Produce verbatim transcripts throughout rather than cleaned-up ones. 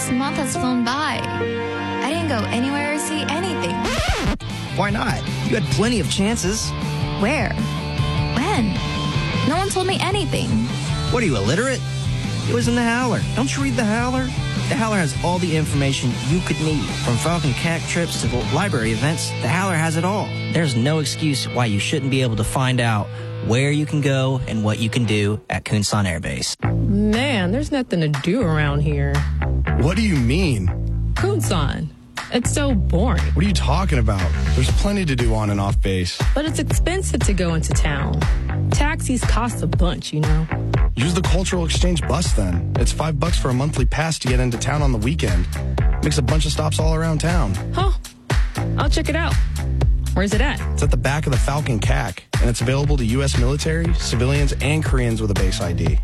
This month has flown by. I didn't go anywhere or see anything. Why not? You had plenty of chances. Where? When? No one told me anything. What are you, illiterate? It was in the Howler. Don't you read the Howler? The Howler has all the information you could need. From Falcon Cac trips to the library events, the Howler has it all. There's no excuse why you shouldn't be able to find out where you can go and what you can do at Kunsan Air Base. Man, there's nothing to do around here. What do you mean? Kunsan. It's so boring. What are you talking about? There's plenty to do on and off base. But it's expensive to go into town. Taxis cost a bunch, you know. Use the Cultural Exchange bus then. It's five bucks for a monthly pass to get into town on the weekend. Makes a bunch of stops all around town. Huh. I'll check it out. Where's it at? It's at the back of the Falcon Cac, and it's available to U S military, civilians, and Koreans with a base I D.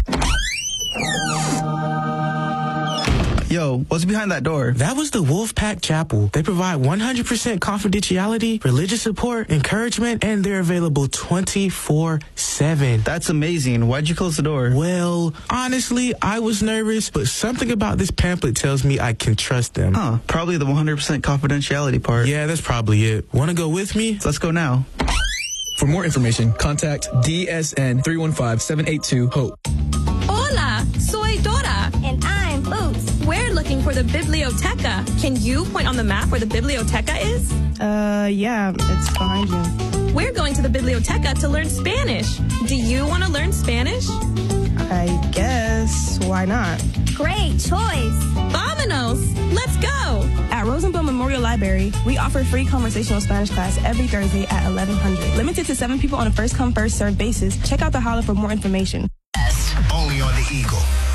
Yo, what's behind that door? That was the Wolfpack Chapel. They provide one hundred percent confidentiality, religious support, encouragement, and they're available twenty-four seven. That's amazing. Why'd you close the door? Well, honestly, I was nervous, but something about this pamphlet tells me I can trust them. Huh, probably the one hundred percent confidentiality part. Yeah, that's probably it. Want to go with me? Let's go now. For more information, contact D S N three one five, seven eight two, HOPE. Hola, soy Dora. And I'm Boots. We're looking for the Biblioteca. Can you point on the map where the Biblioteca is? Uh, yeah, it's behind you. We're going to the Biblioteca to learn Spanish. Do you want to learn Spanish? I guess. Why not? Great choice. Vámonos. Let's go. At Rosenbluth Memorial Library, we offer free conversational Spanish class every Thursday at eleven hundred. Limited to seven people on a first-come, first-served basis. Check out the Holler for more information. Only on the Eagle.